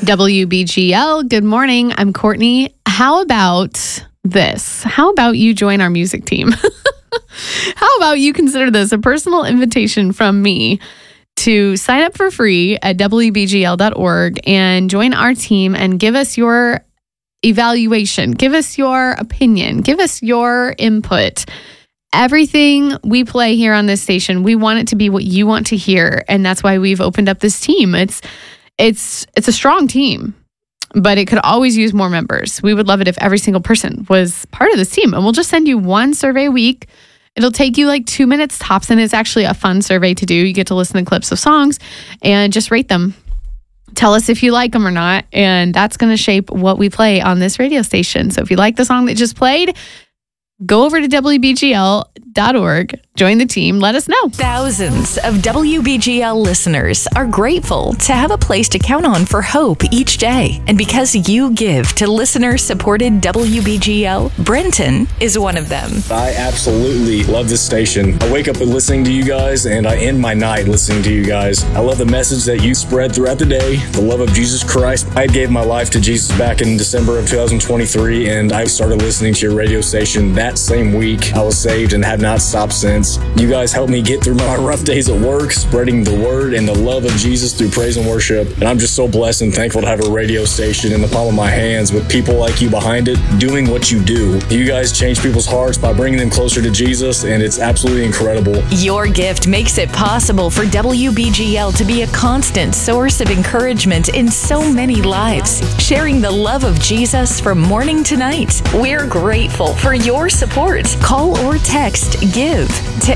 WBGL, good morning. I'm Courtney. How about this? How about you join our music team? How about you consider this a personal invitation from me to sign up for free at WBGL.org and join our team and give us your evaluation, give us your opinion, give us your input. Everything we play here on this station, we want it to be what you want to hear. And that's why we've opened up this team. It's a strong team, but it could always use more members. We would love it if every single person was part of this team. And we'll just send you one survey a week. It'll take you like 2 minutes tops, and it's actually a fun survey to do. You get to listen to clips of songs and just rate them. Tell us if you like them or not, and that's going to shape what we play on this radio station. So if you like the song that just played, go over to WBGL.org, join the team, let us know. Thousands of WBGL listeners are grateful to have a place to count on for hope each day. And because you give to listener-supported WBGL, Brenton is one of them. I absolutely love this station. I wake up listening to you guys, and I end my night listening to you guys. I love the message that you spread throughout the day, the love of Jesus Christ. I gave my life to Jesus back in December of 2023, and I started listening to your radio station that same week. I was saved and have not stopped since. You guys helped me get through my rough days at work, spreading the word and the love of Jesus through praise and worship. And I'm just so blessed and thankful to have a radio station in the palm of my hands with people like you behind it, doing what you do. You guys change people's hearts by bringing them closer to Jesus, and it's absolutely incredible. Your gift makes it possible for WBGL to be a constant source of encouragement in so many lives, sharing the love of Jesus from morning to night. We're grateful for your support. Call or text GIVE to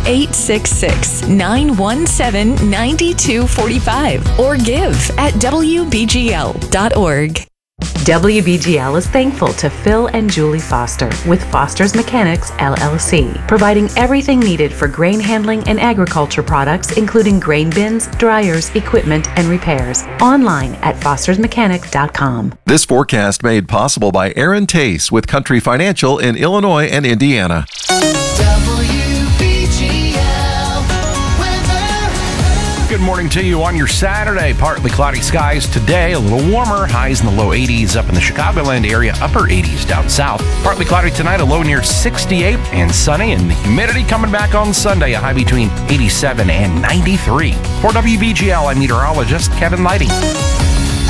866-917-9245 or give at WBGL.org. WBGL is thankful to Phil and Julie Foster with Foster's Mechanics, LLC, providing everything needed for grain handling and agriculture products, including grain bins, dryers, equipment, and repairs. Online at fostersmechanic.com. This forecast made possible by Aaron Tace with Country Financial in Illinois and Indiana. Good morning to you on your Saturday. Partly cloudy skies today, a little warmer. Highs in the low 80s up in the Chicagoland area, upper 80s down south. Partly cloudy tonight, a low near 68 and sunny, and the humidity coming back on Sunday, a high between 87 and 93. For WBGL, I'm meteorologist Kevin Lighting.